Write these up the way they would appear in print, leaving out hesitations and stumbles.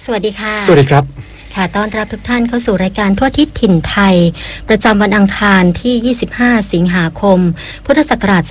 สวัสดีค่ะสวัสดีครับค่ะต้อนรับทุกท่านเข้าสู่รายการทั่วทิศถิ่นไทยประจำวันอังคารที่25สิงหาคมพุทธศักราช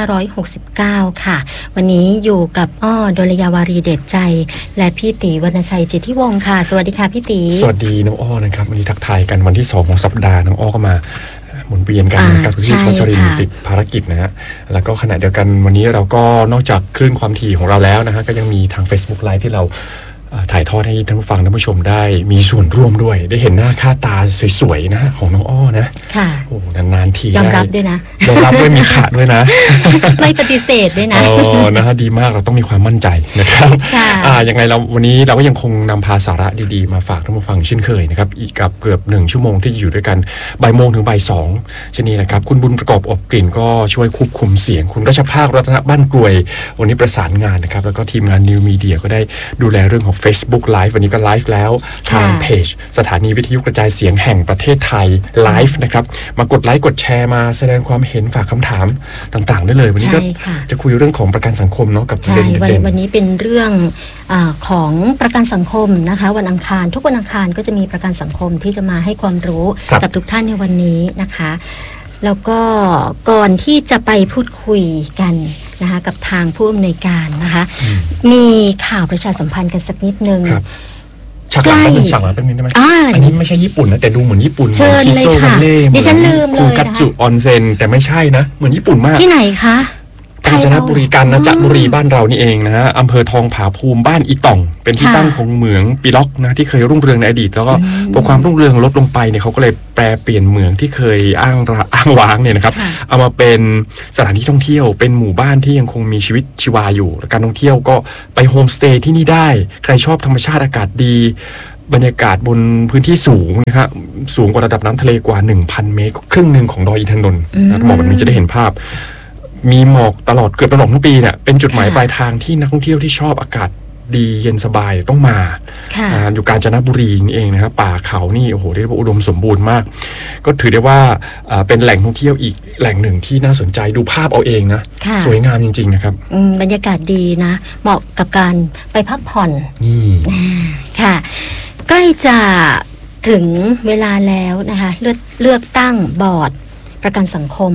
2569ค่ะวันนี้อยู่กับดลยาวารีเดชใจและพี่ตีวรรณชัยจิตทิวงศ์ค่ะสวัสดีค่ะพี่ตีสวัสดีน้องอ้อนะครับวันนี้ทักทายกันวันที่2ของสัปดาห์น้องอ้อก็มาหมุนเวียนกันกับพี่สุชรินทร์ติดภารกิจนะฮะแล้วก็ขณะเดียวกันวันนี้เราก็นอกจากคลื่นความถี่ของเราแล้วนะฮะก็ยังมีทาง Facebook Live ที่เราถ่ายทอดให้ท่านผู้ฟังท่านผู้ชมได้มีส่วนร่วมด้วยได้เห็นหน้าค่าตาสวยๆนะของน้องอ้อนะค่ะโอ้นานๆทียอมรับด้วยนะยอมรับด้วยมีขาดด้วยนะไม่ปฏิเสธด้วยนะนะฮะดีมากเราต้องมีความมั่นใจนะครับยังไงเราวันนี้เราก็ยังคงนำพาสาระดีๆมาฝากท่านผู้ฟังเช่นเคยนะครับอีกกับเกือบ1ชั่วโมงที่อยู่ด้วยกันบ่ายโมงถึงบ่าย2เช่นนี้นะครับคุณบุญประกอบอบกลิ่นก็ช่วยควบคุมเสียงคุณรัชภาครัตนบ้านกรวยวันนี้ประสานงานนะครับแล้วก็ทีมงาน New Media ก็ได้ดูแลเรื่องของFacebook Live วันนี้ก็ไลฟ์แล้วทางเพจสถานีวิทยุกระจายเสียงแห่งประเทศไทยไลฟ์นะครับมากดไลค์กดแชร์มาแสดงความเห็นฝากคำถามต่างๆได้เลยวันนี้ก็จะคุยเรื่องของประกันสังคมเนาะกับประเด็นวันนี้เป็นเรื่องของประกันสังคมนะคะวันอังคารทุกวันอังคารก็จะมีประกันสังคมที่จะมาให้ความรู้กับทุกท่านในวันนี้นะคะแล้วก็ก่อนที่จะไปพูดคุยกันนะคะกับทางผู้อำนวยการนะคะมีข่าวประชาสัมพันธ์กันสักนิดนึงฉากหลังเป็นได้ไหมอันนี้ไม่ใช่ญี่ปุ่นนะแต่ดูเหมือนญี่ปุ่นเชิญเลยค่ะดิฉันลืมเลยคูกัตสึออนเซ็นแต่ไม่ใช่นะเหมือนญี่ปุ่นมากที่ไหนคะกาญจนบุรีกาญจนบุรีบ้านเรานี่เองนะฮะอำเภอทองผาภูมิบ้านอีต่องเป็นที่ตั้งของเหมืองปีล็อกนะที่เคยรุ่งเรืองในอดีตแล้วก็พอความรุ่งเรืองลดลงไปเนี่ยเขาก็เลยแปลเปลี่ยนเหมืองที่เคยอ้างว้างเนี่ยนะครับเอามาเป็นสถานที่ท่องเที่ยวเป็นหมู่บ้านที่ยังคงมีชีวิตชีวาอยู่การท่องเที่ยวก็ไปโฮมสเตย์ที่นี่ได้ใครชอบธรรมชาติอากาศดีบรรยากาศบนพื้นที่สูงนะครับสูงกว่าระดับน้ำทะเลกว่า 1,000 เมตรครึ่งหนึ่งของดอยอินทนนท์นะหมอกแบบนี้จะได้เห็นภาพมีหมอกตลอดเกือบตลอดทั้งปีเนี่ยเป็นจุดหมายปลายทางที่นักท่องเที่ยวที่ชอบอากาศดีเย็นสบายต้องมาอยู่กาญจนบุรีนี่เองนะครับป่าเขานี่โอ้โหเรียกว่าอุดมสมบูรณ์มากก็ถือได้ว่าเป็นแหล่งท่องเที่ยวอีกแหล่งหนึ่งที่น่าสนใจดูภาพเอาเองนะสวยงามจริงๆนะครับบรรยากาศดีนะเหมาะกับการไปพักผ่อนค่ะใกล้จะถึงเวลาแล้วนะคะเลือกตั้งบอร์ดประกันสังคม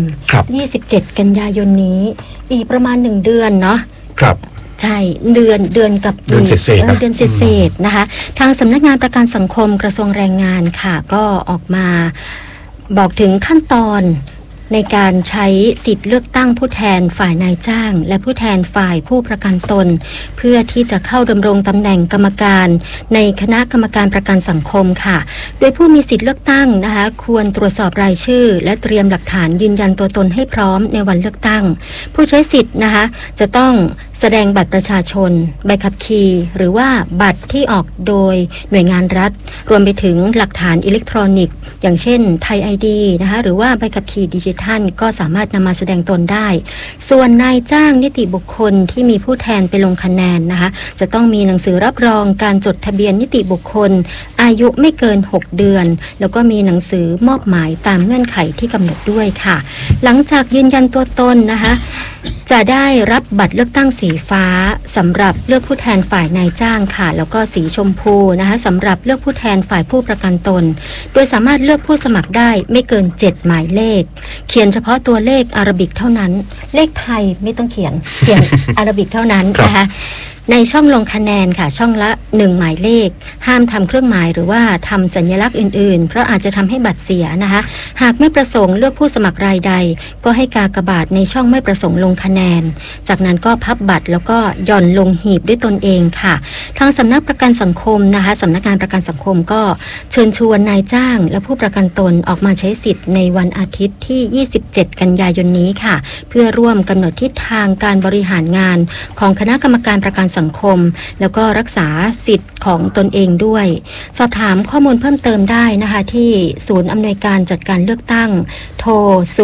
27กันยายนนี้อีกประมาณ1เดือนเนาะครับใช่เดือนกับเดือนเศษนะคะทางสำนักงานประกันสังคมกระทรวงแรงงานค่ะก็ออกมาบอกถึงขั้นตอนในการใช้สิทธิ์เลือกตั้งผู้แทนฝ่ายนายจ้างและผู้แทนฝ่ายผู้ประกันตนเพื่อที่จะเข้าดำรงตำแหน่งกรรมการในคณะกรรมการประกันสังคมค่ะโดยผู้มีสิทธิ์เลือกตั้งนะคะควรตรวจสอบรายชื่อและเตรียมหลักฐานยืนยันตัวตนให้พร้อมในวันเลือกตั้งผู้ใช้สิทธิ์นะคะจะต้องแสดงบัตรประชาชนใบขับขี่หรือว่าบัตรที่ออกโดยหน่วยงานรัฐรวมไปถึงหลักฐานอิเล็กทรอนิกส์อย่างเช่นไทย ID นะคะหรือว่าใบขับขี่ดิจิท่านก็สามารถนำมาแสดงตนได้ส่วนนายจ้างนิติบุคคลที่มีผู้แทนไปลงคะแนนนะคะจะต้องมีหนังสือรับรองการจดทะเบียนนิติบุคคลอายุไม่เกิน6เดือนแล้วก็มีหนังสือมอบหมายตามเงื่อนไขที่กำหนดด้วยค่ะหลังจากยืนยันตัวตนนะคะจะได้รับบัตรเลือกตั้งสีฟ้าสำหรับเลือกผู้แทนฝ่ายนายจ้างค่ะแล้วก็สีชมพูนะคะสำหรับเลือกผู้แทนฝ่ายผู้ประกันตนโดยสามารถเลือกผู้สมัครได้ไม่เกิน7หมายเลขเขียนเฉพาะตัวเลขอาราบิกเท่านั้นเลขไทยไม่ต้องเขียนอาราบิกเท่านั้นนะคะในช่องลงคะแนนค่ะช่องละ1หมายเลขห้ามทำเครื่องหมายหรือว่าทำสัญลักษณ์อื่นๆเพราะอาจจะทำให้บัตรเสียนะคะหากไม่ประสงค์เลือกผู้สมัครรายใดก็ให้กากบาทในช่องไม่ประสงค์ลงคะแนนจากนั้นก็พับบัตรแล้วก็หย่อนลงหีบด้วยตนเองค่ะทางสำนักประกันสังคมนะคะสำนักงานประกันสังคมก็เชิญชวนนายจ้างและผู้ประกันตนออกมาใช้สิทธิ์ในวันอาทิตย์ที่27กันยายนนี้ค่ะเพื่อร่วมกำหนดทิศทางการบริหารงานของคณะกรรมการประกันสังคมแล้วก็รักษาสิทธิ์ของตนเองด้วยสอบถามข้อมูลเพิ่มเติมได้นะคะที่ศูนย์อำนวยการจัดการเลือกตั้งโทร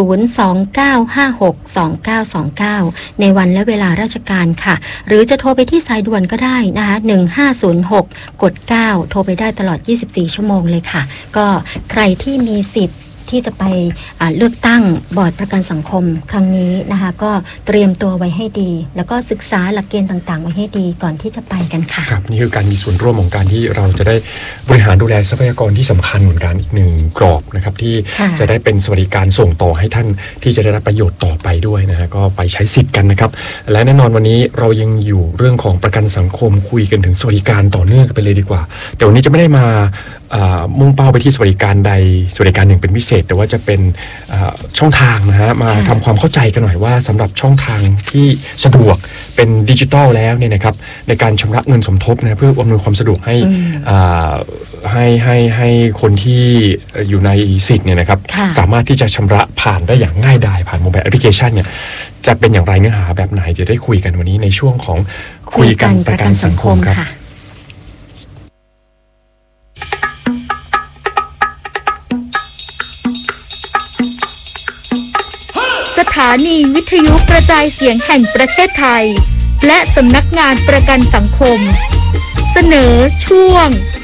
029562929ในวันและเวลาราชการค่ะหรือจะโทรไปที่สายด่วนก็ได้นะคะ1506กด9โทรไปได้ตลอด24ชั่วโมงเลยค่ะก็ใครที่มีสิทธิ์ที่จะไปเลือกตั้งบอร์ดประกันสังคมครั้งนี้นะคะก็เตรียมตัวไว้ให้ดีแล้วก็ศึกษาหลักเกณฑ์ต่างๆไว้ให้ดีก่อนที่จะไปกันค่ะครับนี่คือการมีส่วนร่วมของการที่เราจะได้บริหารดูแลทรัพยากรที่สำคัญเหมือนกันอีกหนึ่งกรอบนะครับที่จะได้เป็นสวัสดิการส่งต่อให้ท่านที่จะได้รับประโยชน์ต่อไปด้วยนะฮะก็ไปใช้สิทธิ์กันนะครับและแน่นอนวันนี้เรายังอยู่เรื่องของประกันสังคมคุยกันถึงสวัสดิการต่อเนื่องไปเลยดีกว่าแต่วันนี้จะไม่ได้มามุ่งเป้าไปที่สวัสดิการใดสวัสดิการหนึ่งเป็นพิเศษแต่ว่าจะเป็นช่องทางนะฮะมาทำความเข้าใจกันหน่อยว่าสำหรับช่องทางที่สะดวกเป็นดิจิทัลแล้วเนี่ยนะครับในการชำระเงินสมทบนะเพื่ออำนวยความสะดวกให้คนที่อยู่ในสิทธิ์เนี่ยนะครับสามารถที่จะชำระผ่านได้อย่างง่ายดายผ่านโมบายแอปพลิเคชันเนี่ยจะเป็นอย่างไรเนื้อหาแบบไหนจะได้คุยกันวันนี้ในช่วงของคุยกันประกันสังคมครับสถานีวิทยุกระจายเสียงแห่งประเทศไทยและสำนักงานประกันสังคมเสนอช่วง